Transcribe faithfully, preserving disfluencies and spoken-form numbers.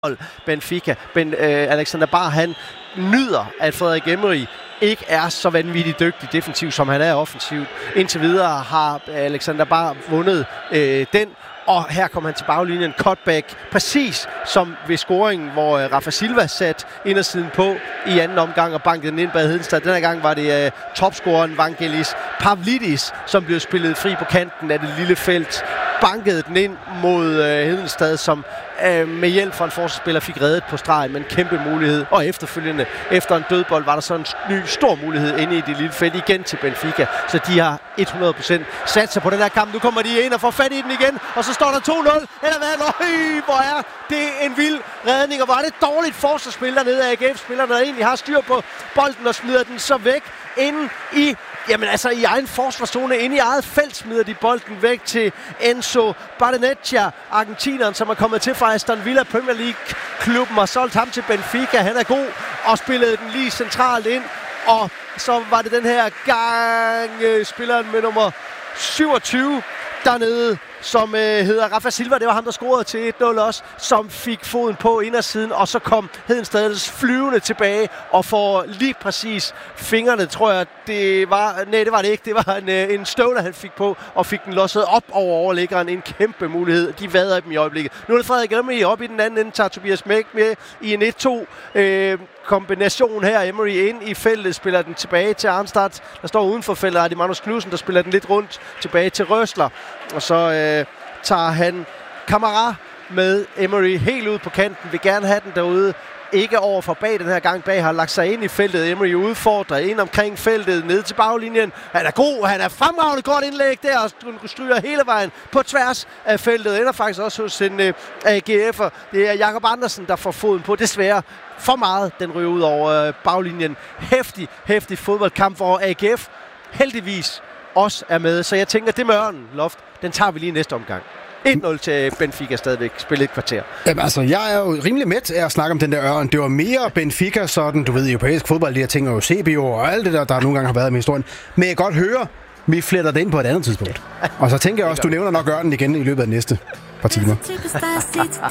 Benfica. Ben, øh, Alexander Bár, han nyder, at Frederik Emery ikke er så vanvittigt dygtig defensivt, som han er offensivt. Indtil videre har Alexander Bár vundet øh, den, og her kommer han til baglinjen, cutback, præcis som ved scoringen, hvor øh, Rafa Silva satte indersiden på i anden omgang og bankede den ind bag Hedenstad. Denne gang var det øh, topscoreren Vangelis Pavlidis, som blev spillet fri på kanten af det lille felt. Bankede den ind mod øh, Hedenstad, som øh, med hjælp fra en forsvarsspiller fik reddet på stregen, men en kæmpe mulighed. Og efterfølgende, efter en dødbold, var der så en ny stor mulighed inde i det lille felt igen til Benfica. Så de har hundrede procent sat sig på den her kamp. Nu kommer de ind og får fat i den igen, og så står der to nul. Eller hvad? Løj, hvor er det en vild redning, og hvor er det dårligt forsvarsspil dernede af A G F-spillerne, der egentlig har styr på bolden og smider den så væk inden i Jamen altså i egen forsvarszone, inde i eget felt, smider de bolden væk til Enzo Barrenechea, argentineren, som er kommet til fra Aston Villa Premier League-klubben og solgt ham til Benfica. Han er god og spillede den lige centralt ind, og så var det den her gang øh, spilleren med nummer syvogtyve dernede, som øh, hedder Rafa Silva. Det var ham, der scorede til et nul også, som fik foden på indersiden, og så kom Hedenstads flyvende tilbage og får lige præcis fingrene, tror jeg, det var, nej, det var det ikke, det var en, øh, en støvler, han fik på, og fik den losset op over overliggeren. En kæmpe mulighed. De vader dem i øjeblikket. Nu er det Frederik Emery op i den anden ende, tager Tobias Mæk med i en et to øh, kombination her. Emery ind i feltet, spiller den tilbage til Arnstad, der står uden for feltet. Det er Magnus Knudsen, der spiller den lidt rundt tilbage til Røsler, og så øh, tager han Kamara med Emery helt ud på kanten, vil gerne have den derude. Ikke over for bag den her gang. Bag har lagt sig ind i feltet. Emery udfordrer ind omkring feltet, ned til baglinjen. Han er god, han er fremragende godt indlæg der, og stryger hele vejen på tværs af feltet. Ender faktisk også hos en uh, A G F'er. Det er Jakob Andersen, der får foden på. Desværre for meget, den ryger ud over uh, baglinjen. Hæftig, hæftig fodboldkamp, hvor A G F heldigvis også er med. Så jeg tænker, det med Ørnen, Loft, den tager vi lige næste omgang. et nul til Benfica stadigvæk, spillet et kvarter. Jamen altså, jeg er jo rimelig med til at snakke om den der Ørn. Det var mere Benfica, sådan, du ved, europæisk fodbold, de her ting, og C B O og alt det der, der nogle gange har været med historien. Men jeg kan godt høre, vi fletter det ind på et andet tidspunkt. Og så tænker jeg også, du nævner nok Ørnen igen i løbet af de næste par timer.